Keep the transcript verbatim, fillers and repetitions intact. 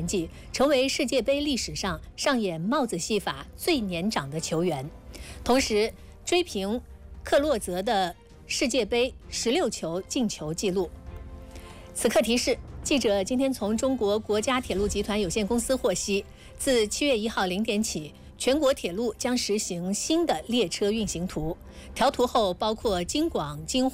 成绩，成为世界杯历史上上演帽子戏法最年长的球员，同时追平克洛泽的世界杯十六球进球纪录。此刻提示，记者今天从中国国家铁路集团有限公司获悉，自七月一号零点起，全国铁路将实行新的列车运行图，调图后包括京广、京沪。